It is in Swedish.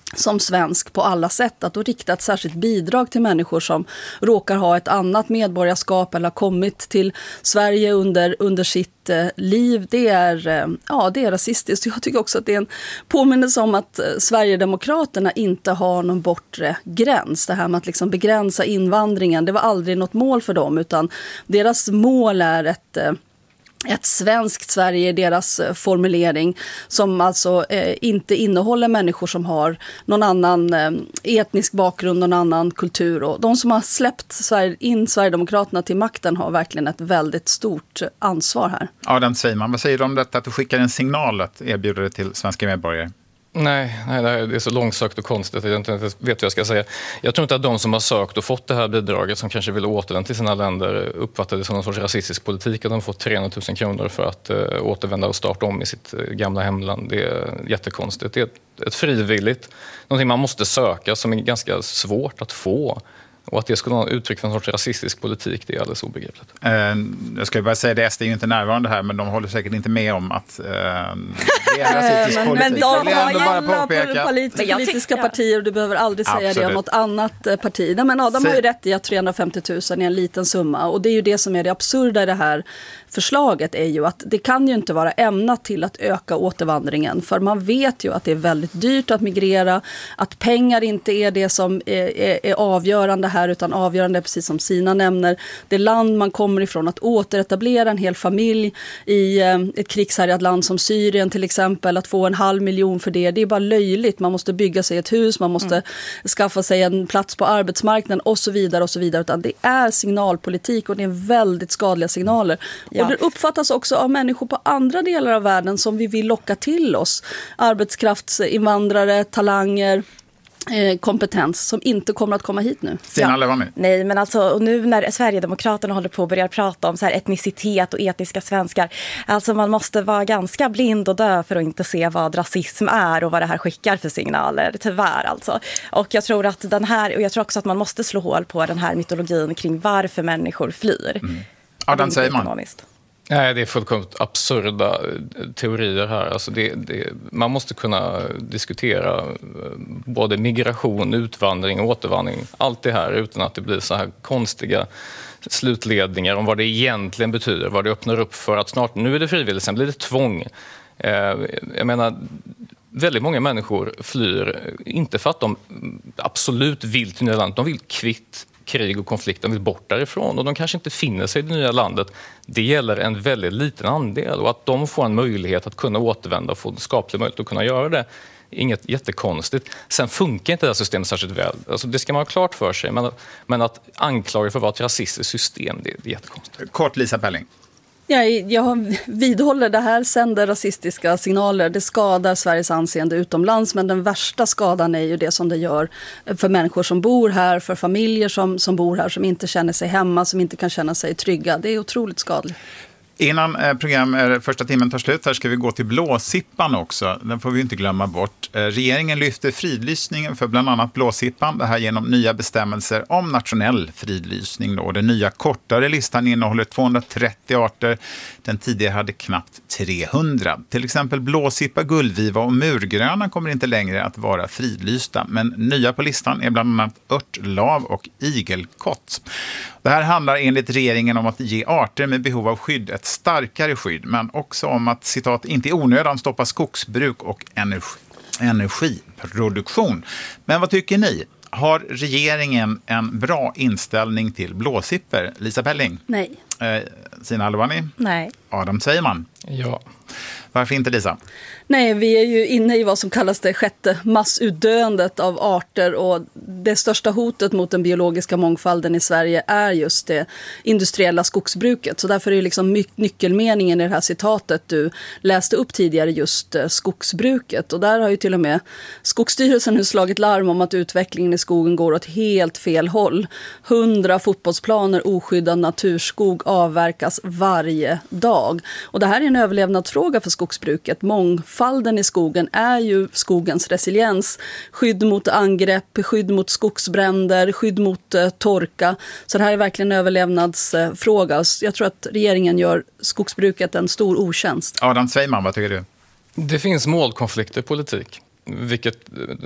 som svensk på alla sätt, att då rikta ett särskilt bidrag till människor som råkar ha ett annat medborgarskap eller har kommit till Sverige under sitt liv, det är rasistiskt. Jag tycker också att det är en påminnelse om att Sverigedemokraterna inte har någon bortre gräns. Det här med att liksom begränsa invandringen, det var aldrig något mål för dem, utan deras mål är ett svenskt Sverige i deras formulering, som alltså inte innehåller människor som har någon annan etnisk bakgrund, någon annan kultur. Och de som har släppt in Sverigedemokraterna till makten har verkligen ett väldigt stort ansvar här. Adam Sveiman, vad säger du om detta att du skickar en signal att erbjuda det till svenska medborgare? Nej, det är så långsökt och konstigt att jag inte vet vad jag ska säga. Jag tror inte att de som har sökt och fått det här bidraget, som kanske vill återvända till sina länder, uppfattar det som någon sorts rasistisk politik, att de får 300 000 kronor för att återvända och starta om i sitt gamla hemland. Det är jättekonstigt. Det är ett frivilligt, någonting man måste söka, som är ganska svårt att få. Och att det skulle vara uttryck för en sorts rasistisk politik, det är alldeles obegripligt. Jag ska bara säga det, SD är ju inte närvarande här, men de håller säkert inte med om att det är rasistisk politik. Men de har politiska partier, och du behöver aldrig säga det om något annat parti. Nej, men Adam har ju rätt i att 350 000 är en liten summa, och det är ju det som är det absurda i det här förslaget, är ju att det kan ju inte vara ämnat till att öka återvandringen, för man vet ju att det är väldigt dyrt att migrera, att pengar inte är det som är avgörande här, utan avgörande, precis som Sina nämner, det land man kommer ifrån, att återetablera en hel familj i ett krigshärjat land som Syrien till exempel, att få 500 000 för det är bara löjligt. Man måste bygga sig ett hus, man måste skaffa sig en plats på arbetsmarknaden och så vidare och så vidare, utan det är signalpolitik, och det är väldigt skadliga signaler. Ja. Och det uppfattas också av människor på andra delar av världen som vi vill locka till oss. Arbetskraftsinvandrare, talanger, kompetens som inte kommer att komma hit nu. Nej, men alltså, och nu när Sverigedemokraterna håller på att börja prata om så här etnicitet och etniska svenskar, alltså man måste vara ganska blind och dö för att inte se vad rasism är och vad det här skickar för signaler, tyvärr alltså. Och jag tror att jag tror också att man måste slå hål på den här mytologin kring varför människor flyr. Adam Sveiman. Nej, det är fullkomligt absurda teorier här. Alltså man måste kunna diskutera både migration, utvandring och återvandring, allt det här, utan att det blir så här konstiga slutledningar om vad det egentligen betyder, vad det öppnar upp för, att snart, nu är det frivilligt, sen blir det tvång. Jag menar, väldigt många människor flyr inte för att de absolut vill till nya landet, de vill kvitt krig och konflikt, de vill bort därifrån, och de kanske inte finner sig i det nya landet. Det gäller en väldigt liten andel, och att de får en möjlighet att kunna återvända och få en skaplig möjlighet att kunna göra det, inget jättekonstigt. Sen funkar inte det här systemet särskilt väl. Alltså, det ska man ha klart för sig, men att anklaga för att vara ett rasistiskt system, det är jättekonstigt. Kort, Lisa Pelling. Jag vidhåller, det här sänder rasistiska signaler. Det skadar Sveriges anseende utomlands, men den värsta skadan är ju det som det gör för människor som bor här, för familjer som bor här, som inte känner sig hemma, som inte kan känna sig trygga. Det är otroligt skadligt. Innan första timmen tar slut här ska vi gå till Blåsippan också. Den får vi inte glömma bort. Regeringen lyfter fridlysningen för bland annat Blåsippan. Det här genom nya bestämmelser om nationell fridlysning. Då. Den nya kortare listan innehåller 230 arter. Den tidigare hade knappt 300. Till exempel blåsippa, guldviva och murgröna kommer inte längre att vara fridlysta. Men nya på listan är bland annat örtlav och igelkott. Det här handlar enligt regeringen om att ge arter med behov av skydd ett starkare skydd, men också om att, citat, inte i onödan stoppa skogsbruk och energiproduktion. Men vad tycker ni? Har regeringen en bra inställning till blåsipper? Lisa Pelling? Nej. Sina Albani? Nej. Adam Sveiman? Ja. Varför inte, Lisa? Nej, vi är ju inne i vad som kallas det sjätte massutdöendet av arter, och det största hotet mot den biologiska mångfalden i Sverige är just det industriella skogsbruket. Så därför är det liksom nyckelmeningen i det här citatet du läste upp tidigare just skogsbruket. Och där har ju till och med Skogsstyrelsen nu slagit larm om att utvecklingen i skogen går åt helt fel håll. 100 fotbollsplaner oskyddad naturskog avverkas varje dag. Och det här är en överlevnadsfråga för skogsbruket. Mångfalden i skogen är ju skogens resiliens. Skydd mot angrepp, skydd mot skogsbränder, skydd mot torka. Så det här är verkligen en överlevnadsfråga. Jag tror att regeringen gör skogsbruket en stor otjänst. Adam Sveiman, vad tycker du? Det finns målkonflikter i politik, vilket